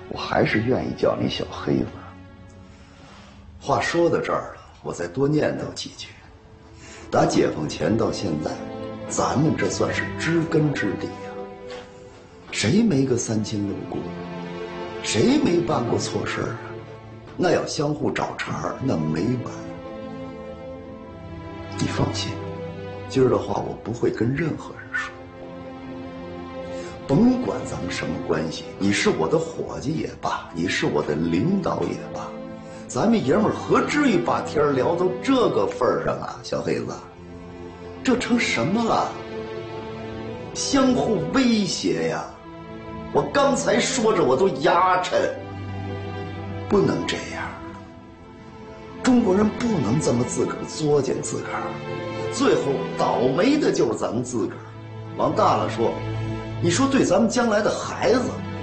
我还是愿意叫你小黑子。话说到这儿了，我再多念叨几句。打解放前到现在，咱们这算是知根知底呀。谁没个三亲六故？谁没办过错事啊？那要相互找茬，那没完。你放心，今儿的话我不会跟任何人说。甭管咱们什么关系，你是我的伙计也罢，你是我的领导也罢，咱们爷们儿何至于把天聊到这个份儿上啊，小黑子？这成什么了？相互威胁呀！我刚才说着我都牙碜，不能这样。中国人不能这么自个儿作践自个儿，最后倒霉的就是咱们自个儿。往大了说，你说对咱们将来的孩子，